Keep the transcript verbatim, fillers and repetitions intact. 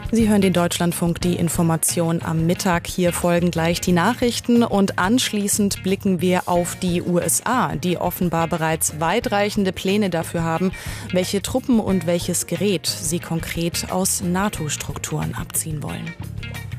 Sie hören den Deutschlandfunk, die Information am Mittag. Hier folgen gleich die Nachrichten und anschließend blicken wir auf die U S A, die offenbar bereits weitreichende Pläne dafür haben, welche Truppen und welches Gerät sie konkret aus NATO-Strukturen abziehen wollen.